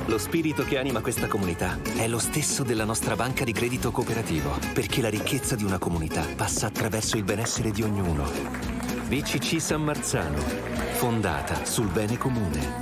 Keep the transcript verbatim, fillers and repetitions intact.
Lo spirito che anima questa comunità è lo stesso della nostra banca di credito cooperativo, perché la ricchezza di una comunità passa attraverso il benessere di ognuno. B C C San Marzano, fondata sul bene comune.